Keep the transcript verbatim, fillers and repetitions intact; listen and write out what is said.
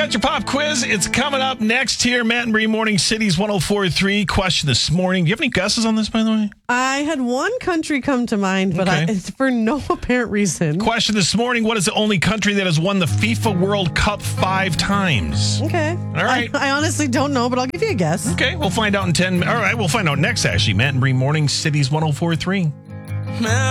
got your pop quiz. It's coming up next here. Matt and Bree, Morning Cities one oh four point three. Question this morning. Do you have any guesses on this, by the way? I had one country come to mind, but Okay. I, it's for no apparent reason. Question this morning. What is the only country that has won the FIFA World Cup five times? Okay. All right. I, I honestly don't know, but I'll give you a guess. Okay, we'll find out in ten. All right, we'll find out next, actually. Matt and Bree, Morning Cities one oh four point three.